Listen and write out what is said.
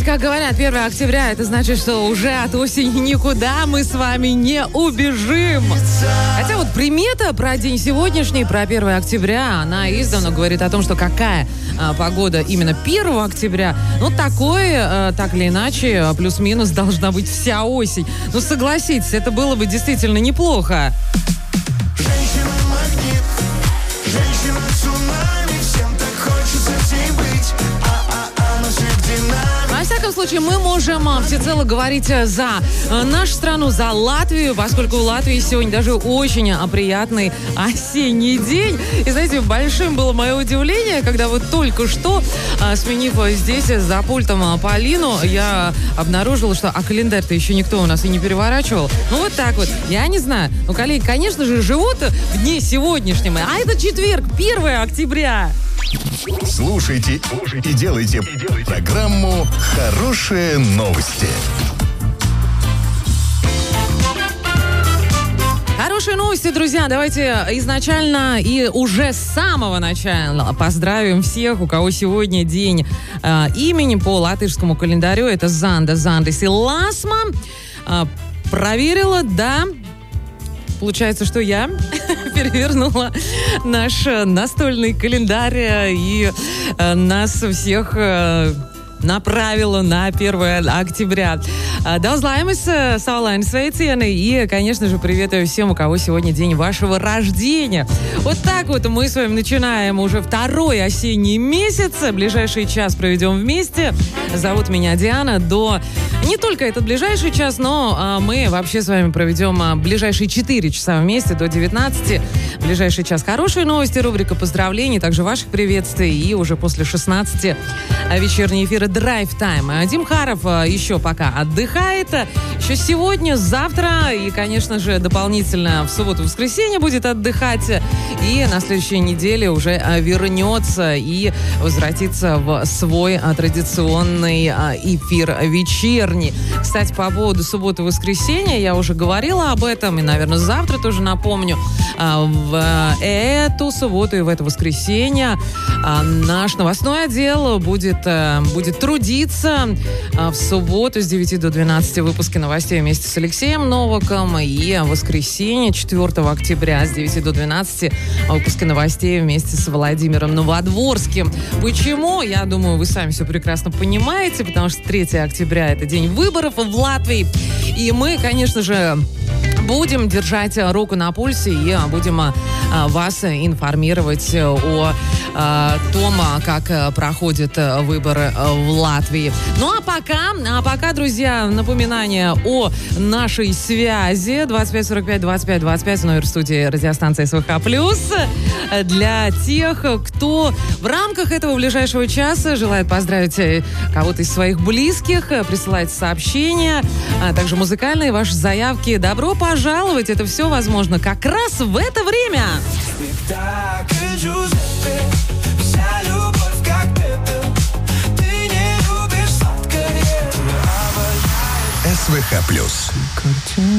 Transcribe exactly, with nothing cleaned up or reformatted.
как говорят, первое октября, это значит, что уже от осени никуда мы с вами не убежим. Хотя вот примета про день сегодняшний, про первое октября, она издавна говорит о том, что какая а, погода именно первого октября, ну, такой, а, так или иначе, плюс-минус должна быть вся осень. Ну, согласитесь, это было бы действительно неплохо. Женщина-магнит, женщина-цунами, всем так хочется с ней быть. А-а-а, но среди нами. Во всяком случае, мы можем всецело говорить за нашу страну, за Латвию, поскольку у Латвии сегодня даже очень приятный осенний день. И, знаете, большим было мое удивление, когда вот только что, сменив здесь за пультом Полину, я обнаружила, что а календарь-то еще никто у нас и не переворачивал. Ну, вот так вот. Я не знаю. Ну, коллеги, конечно же, живут в дне сегодняшнем. А это четверг, первое октября. Слушайте и делайте программу «Хорошие новости». Хорошие новости, друзья. Давайте изначально и уже с самого начала поздравим всех, у кого сегодня день э, имени по латышскому календарю. Это Занда, Зандис и Ласма. Э, проверила, да. Получается, что я перевернула наш настольный календарь и э, нас всех э, направила на первое октября. Daudz saulaini sveicieni и, конечно же, приветую всем, у кого сегодня день вашего рождения. Вот так вот мы с вами начинаем уже второй осенний месяц. Ближайший час проведем вместе. Зовут меня Диана. До не только этот ближайший час, но а, мы вообще с вами проведем а, ближайшие четыре часа вместе до девятнадцати. Ближайший час хорошие новости, рубрика поздравлений, также ваших приветствий. И уже после шестнадцати вечерние эфиры Drive Time. Дим Харов еще пока отдыхает. Еще сегодня, завтра и, конечно же, дополнительно в субботу-воскресенье будет отдыхать. И на следующей неделе уже вернется и возвратится в свой традиционный эфир вечерний. Кстати, по поводу субботы-воскресенья я уже говорила об этом. И, наверное, завтра тоже напомню. В эту субботу и в это воскресенье наш новостной отдел будет, будет трудиться в субботу с девяти до двенадцати выпуски новостей вместе с Алексеем Новаком. И в воскресенье четвёртого октября с девяти до двенадцати выпуски новостей вместе с Владимиром Новодворским. Почему? Я думаю, вы сами все прекрасно понимаете, потому что третьего октября это день выборов в Латвии. И мы, конечно же, будем держать руку на пульсе и будем а, вас информировать о а, том, как проходят выборы в Латвии. Ну а пока, а пока, друзья, напоминание о нашей связи. двадцать пять сорок пять двадцать пять двадцать пять, номер студии радиостанции СВХ плюс. Для тех, кто в рамках этого ближайшего часа желает поздравить кого-то из своих близких, присылайте сообщения, а также музыкальные ваши заявки. Добро пожаловать! Это все возможно как раз в это время. СВХ плюс.